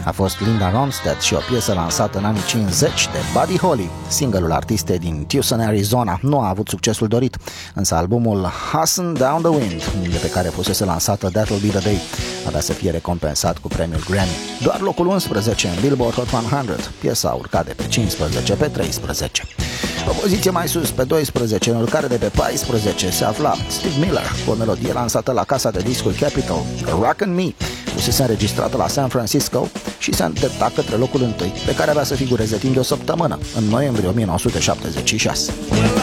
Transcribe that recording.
a fost Linda Ronstadt și o piesă lansată în anii 50 de Buddy Holly. Single-ul artistei din Tucson, Arizona, nu a avut succesul dorit, însă albumul Hasten Down the Wind, de pe care fusese lansată That'll Be the Day, avea să fie recompensat cu premiul Grammy. Doar locul 11 în Billboard Hot 100, piesa a urcat de pe 15 pe 13. O poziție mai sus, pe 12, în urcare de pe 14, se afla Steve Miller cu o melodie lansată la casa de discuri Capitol, Rockin' Me, fusese înregistrată la San Francisco și se îndrepta către locul 1, pe care avea să figureze timp de o săptămână, în noiembrie 1976.